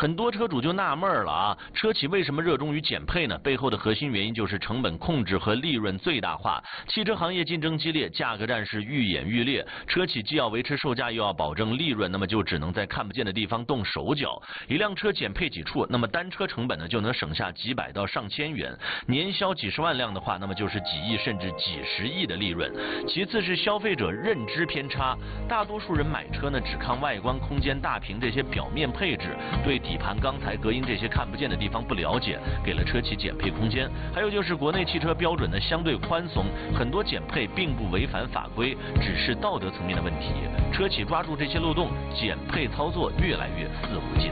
很多车主就纳闷了啊，车企为什么热衷于减配呢？背后的核心原因就是成本控制和利润最大化。汽车行业竞争激烈，价格战是愈演愈烈，车企既要维持售价，又要保证利润，那么就只能在看不见的地方动手脚。一辆车减配几处，那么单车成本呢就能省下几百到上千元，年销几十万辆的话，那么就是几亿甚至几十亿的利润。其次是消费者认知偏差，大多数人买车呢只看外观、空间、大屏这些表面配置，对底盘、钢材、隔音这些看不见的地方不了解，给了车企减配空间。还有就是国内汽车标准呢相对宽松，很多减配并不违反法规，只是道德层面的问题。车企抓住这些漏洞，减配操作越来越肆无忌惮。